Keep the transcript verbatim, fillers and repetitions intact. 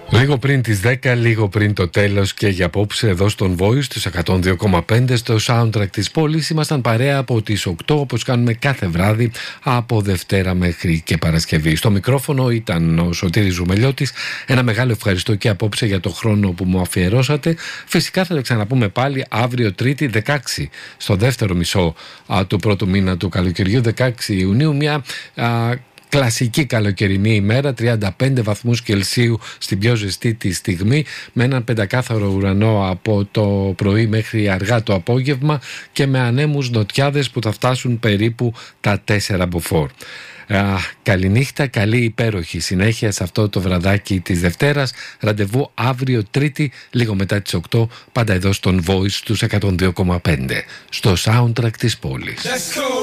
Λίγο πριν τις δέκα, λίγο πριν το τέλος και για απόψε εδώ στον Voice τους εκατόν δύο κόμμα πέντε στο soundtrack της πόλης ήμασταν παρέα από τις οκτώ όπως κάνουμε κάθε βράδυ από Δευτέρα μέχρι και Παρασκευή. Στο μικρόφωνο ήταν ο Σωτήρης Ζουμελιώτης. Ένα μεγάλο ευχαριστώ και απόψε για το χρόνο που μου αφιερώσατε. Φυσικά θα τα ξαναπούμε πάλι αύριο Τρίτη δεκαέξι στο δεύτερο μισό α, του πρώτου μήνα του καλοκαιριού, δεκαέξι Ιουνίου, μια α, κλασική καλοκαιρινή ημέρα, τριάντα πέντε βαθμούς Κελσίου στην πιο ζεστή τη στιγμή, με έναν πεντακάθαρο ουρανό από το πρωί μέχρι αργά το απόγευμα και με ανέμους νοτιάδες που θα φτάσουν περίπου τα τέσσερα μποφόρ. Καληνύχτα, καλή υπέροχη συνέχεια σε αυτό το βραδάκι της Δευτέρας. Ραντεβού αύριο Τρίτη λίγο μετά τις οκτώ, πάντα εδώ στον Voice τους εκατόν δύο κόμμα πέντε στο soundtrack της πόλης.